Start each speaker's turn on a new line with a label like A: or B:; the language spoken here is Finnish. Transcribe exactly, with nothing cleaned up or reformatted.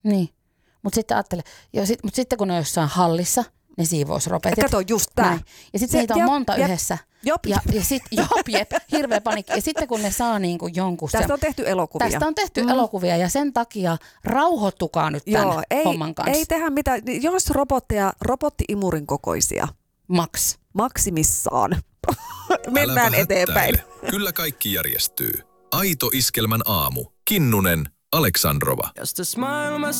A: Niin, mutta sitten ajattele, sit, mut sitten kun ne on jossain hallissa, ne siivousrobotit.
B: Kato just tää.
A: Ja sitten niitä on
B: jop,
A: monta
B: jep,
A: yhdessä.
B: Jop.
A: Ja, ja sitten jop, jep, hirveä panikki. Ja sitten kun ne saa niinku jonkun...
B: Tästä on tehty elokuvia.
A: Tästä on tehty mm. elokuvia ja sen takia rauhoittukaa nyt tämän
B: Joo, ei,
A: homman kanssa.
B: ei tehdä mitään. Jos robotteja, robotti-imurin kokoisia.
A: Max.
B: Maksimissaan. Mennään eteenpäin.
C: Kyllä kaikki järjestyy. Aito Iskelmän aamu. Kinnunen, Aleksandrova.
D: Just a smile on my